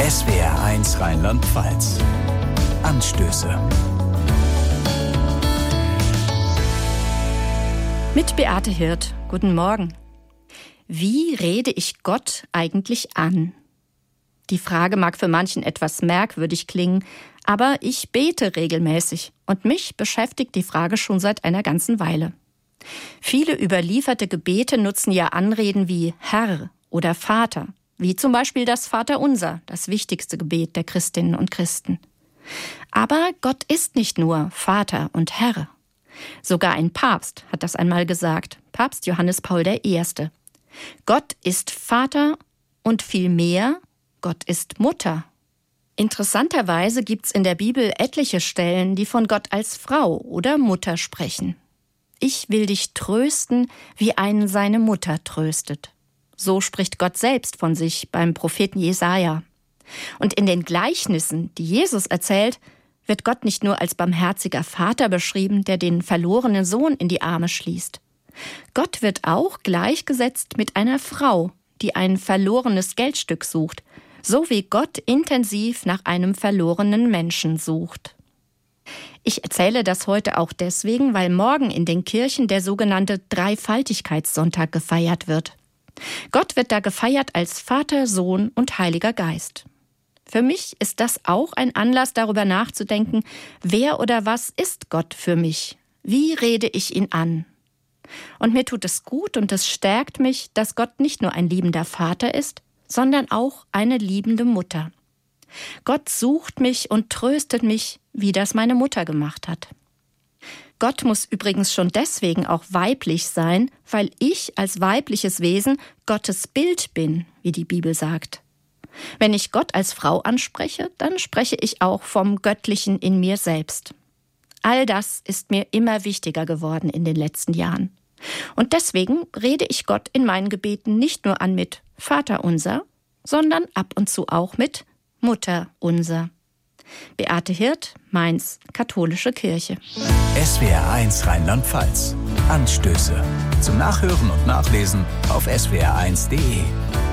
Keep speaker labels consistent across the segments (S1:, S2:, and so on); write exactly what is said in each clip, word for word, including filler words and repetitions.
S1: S W R eins Rheinland-Pfalz. Anstöße.
S2: Mit Beate Hirt. Guten Morgen. Wie rede ich Gott eigentlich an? Die Frage mag für manchen etwas merkwürdig klingen, aber ich bete regelmäßig und mich beschäftigt die Frage schon seit einer ganzen Weile. Viele überlieferte Gebete nutzen ja Anreden wie Herr oder Vater, wie zum Beispiel das Vaterunser, das wichtigste Gebet der Christinnen und Christen. Aber Gott ist nicht nur Vater und Herr. Sogar ein Papst hat das einmal gesagt, Papst Johannes Paul der Erste. Gott ist Vater und viel mehr, Gott ist Mutter. Interessanterweise gibt's in der Bibel etliche Stellen, die von Gott als Frau oder Mutter sprechen. Ich will dich trösten, wie einen seine Mutter tröstet. So spricht Gott selbst von sich beim Propheten Jesaja. Und in den Gleichnissen, die Jesus erzählt, wird Gott nicht nur als barmherziger Vater beschrieben, der den verlorenen Sohn in die Arme schließt. Gott wird auch gleichgesetzt mit einer Frau, die ein verlorenes Geldstück sucht, so wie Gott intensiv nach einem verlorenen Menschen sucht. Ich erzähle das heute auch deswegen, weil morgen in den Kirchen der sogenannte Dreifaltigkeitssonntag gefeiert wird. Gott wird da gefeiert als Vater, Sohn und Heiliger Geist. Für mich ist das auch ein Anlass, darüber nachzudenken, wer oder was ist Gott für mich? Wie rede ich ihn an? Und mir tut es gut und es stärkt mich, dass Gott nicht nur ein liebender Vater ist, sondern auch eine liebende Mutter. Gott sucht mich und tröstet mich, wie das meine Mutter gemacht hat. Gott muss übrigens schon deswegen auch weiblich sein, weil ich als weibliches Wesen Gottes Bild bin, wie die Bibel sagt. Wenn ich Gott als Frau anspreche, dann spreche ich auch vom Göttlichen in mir selbst. All das ist mir immer wichtiger geworden in den letzten Jahren. Und deswegen rede ich Gott in meinen Gebeten nicht nur an mit Vaterunser, sondern ab und zu auch mit Mutterunser. Beate Hirt, Mainz, Katholische Kirche.
S1: S W R eins Rheinland-Pfalz. Anstöße. Zum Nachhören und Nachlesen auf S W R eins punkt de.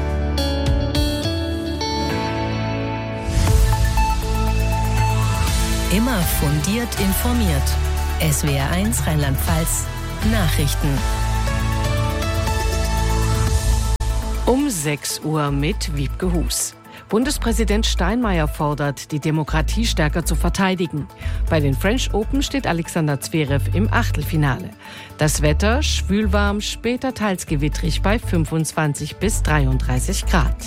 S3: Immer fundiert informiert. S W R eins Rheinland-Pfalz Nachrichten.
S4: Um sechs Uhr mit Wiebke Hus. Bundespräsident Steinmeier fordert, die Demokratie stärker zu verteidigen. Bei den French Open steht Alexander Zverev im Achtelfinale. Das Wetter schwülwarm, später teils gewittrig bei fünfundzwanzig bis dreiunddreißig Grad.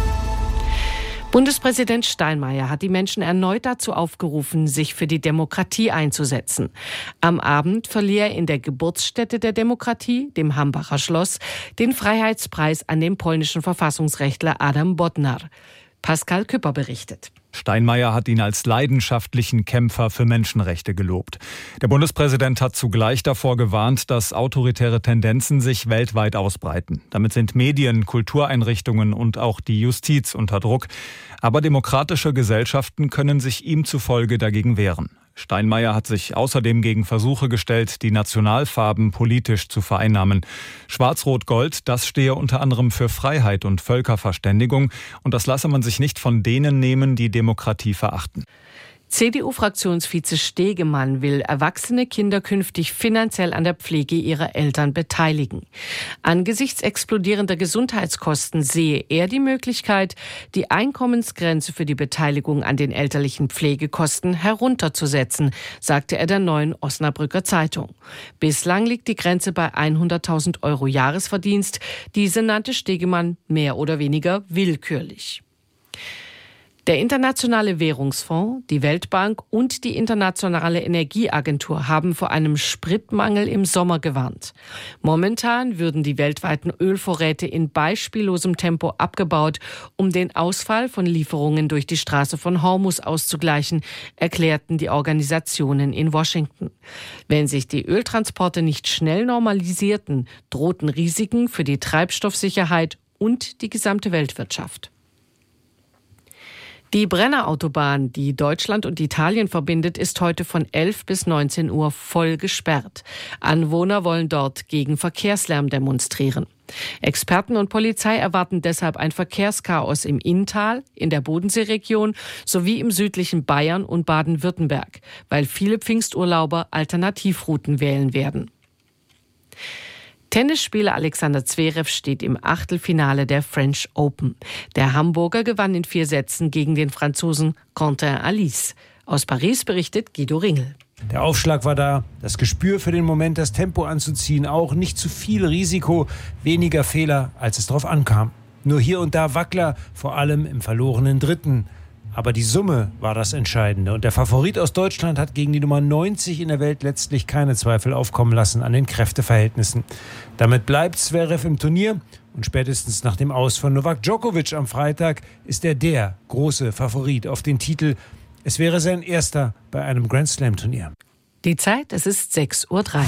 S4: Bundespräsident Steinmeier hat die Menschen erneut dazu aufgerufen, sich für die Demokratie einzusetzen. Am Abend verlieh er in der Geburtsstätte der Demokratie, dem Hambacher Schloss, den Freiheitspreis an den polnischen Verfassungsrechtler Adam Bodnar. Pascal Küpper berichtet.
S5: Steinmeier hat ihn als leidenschaftlichen Kämpfer für Menschenrechte gelobt. Der Bundespräsident hat zugleich davor gewarnt, dass autoritäre Tendenzen sich weltweit ausbreiten. Damit sind Medien, Kultureinrichtungen und auch die Justiz unter Druck. Aber demokratische Gesellschaften können sich ihm zufolge dagegen wehren. Steinmeier hat sich außerdem gegen Versuche gestellt, die Nationalfarben politisch zu vereinnahmen. Schwarz-Rot-Gold, das stehe unter anderem für Freiheit und Völkerverständigung. Und das lasse man sich nicht von denen nehmen, die Demokratie verachten.
S4: C D U-Fraktionsvize Stegemann will erwachsene Kinder künftig finanziell an der Pflege ihrer Eltern beteiligen. Angesichts explodierender Gesundheitskosten sehe er die Möglichkeit, die Einkommensgrenze für die Beteiligung an den elterlichen Pflegekosten herunterzusetzen, sagte er der Neuen Osnabrücker Zeitung. Bislang liegt die Grenze bei hunderttausend Euro Jahresverdienst. Diese nannte Stegemann mehr oder weniger willkürlich. Der Internationale Währungsfonds, die Weltbank und die Internationale Energieagentur haben vor einem Spritmangel im Sommer gewarnt. Momentan würden die weltweiten Ölvorräte in beispiellosem Tempo abgebaut, um den Ausfall von Lieferungen durch die Straße von Hormuz auszugleichen, erklärten die Organisationen in Washington. Wenn sich die Öltransporte nicht schnell normalisierten, drohten Risiken für die Treibstoffsicherheit und die gesamte Weltwirtschaft. Die Brennerautobahn, die Deutschland und Italien verbindet, ist heute von elf bis neunzehn Uhr voll gesperrt. Anwohner wollen dort gegen Verkehrslärm demonstrieren. Experten und Polizei erwarten deshalb ein Verkehrschaos im Inntal, in der Bodenseeregion sowie im südlichen Bayern und Baden-Württemberg, weil viele Pfingsturlauber Alternativrouten wählen werden. Tennisspieler Alexander Zverev steht im Achtelfinale der French Open. Der Hamburger gewann in vier Sätzen gegen den Franzosen Quentin Alice. Aus Paris berichtet Guido Ringel.
S6: Der Aufschlag war da, das Gespür für den Moment, das Tempo anzuziehen, auch nicht zu viel Risiko, weniger Fehler, als es drauf ankam. Nur hier und da Wackler, vor allem im verlorenen Dritten. Aber die Summe war das Entscheidende. Und der Favorit aus Deutschland hat gegen die Nummer neunzig in der Welt letztlich keine Zweifel aufkommen lassen an den Kräfteverhältnissen. Damit bleibt Zverev im Turnier. Und spätestens nach dem Aus von Novak Djokovic am Freitag ist er der große Favorit auf den Titel. Es wäre sein erster bei einem Grand-Slam-Turnier.
S4: Die Zeit, es ist sechs Uhr drei.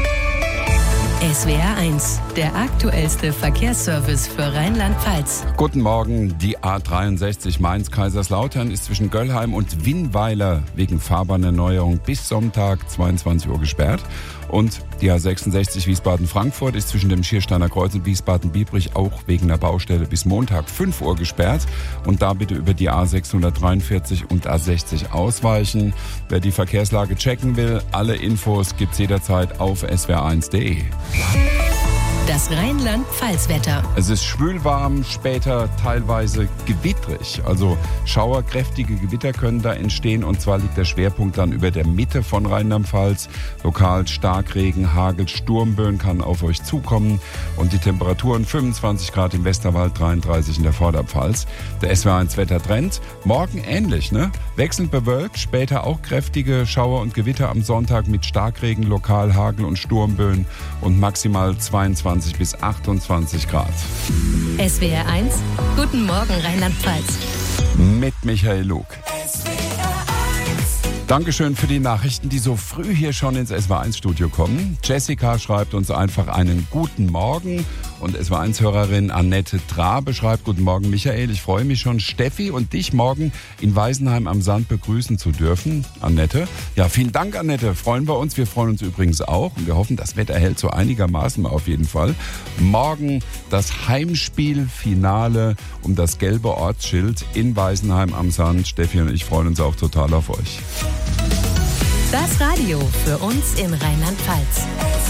S3: S W R eins, der aktuellste Verkehrsservice für Rheinland-Pfalz.
S7: Guten Morgen. Die A dreiundsechzig Mainz-Kaiserslautern ist zwischen Göllheim und Winnweiler wegen Fahrbahnerneuerung bis Sonntag zweiundzwanzig Uhr gesperrt. Und die A sechsundsechzig Wiesbaden-Frankfurt ist zwischen dem Schiersteiner Kreuz und Wiesbaden-Biebrich auch wegen der Baustelle bis Montag fünf Uhr gesperrt. Und da bitte über die A sechshundertdreiundvierzig und A sechzig ausweichen. Wer die Verkehrslage checken will, alle Infos gibt's jederzeit auf s w r eins punkt d e.
S3: Das Rheinland-Pfalz-Wetter.
S7: Es ist schwülwarm, später teilweise gewittrig. Also schauerkräftige Gewitter können da entstehen. Und zwar liegt der Schwerpunkt dann über der Mitte von Rheinland-Pfalz. Lokal Starkregen, Hagel, Sturmböen kann auf euch zukommen. Und die Temperaturen fünfundzwanzig Grad im Westerwald, dreiunddreißig in der Vorderpfalz. Der S W R eins Wettertrend. Morgen ähnlich, ne? Wechselnd bewölkt, später auch kräftige Schauer und Gewitter am Sonntag mit Starkregen, Lokal Hagel und Sturmböen und maximal zweiundzwanzig bis achtundzwanzig Grad.
S3: S W R eins, guten Morgen Rheinland-Pfalz.
S7: Mit Michael Lug. Dankeschön für die Nachrichten, die so früh hier schon ins S W R eins Studio kommen. Jessica schreibt uns einfach einen guten Morgen. Und S W R eins Hörerin Annette Trabe schreibt: Guten Morgen Michael, ich freue mich schon, Steffi und dich morgen in Weisenheim am Sand begrüßen zu dürfen. Annette, ja, vielen Dank Annette, freuen wir uns. Wir freuen uns übrigens auch und wir hoffen, das Wetter hält so einigermaßen auf jeden Fall. Morgen das Heimspielfinale um das gelbe Ortsschild in Weisenheim am Sand. Steffi und ich freuen uns auch total auf euch.
S3: Das Radio für uns in Rheinland-Pfalz.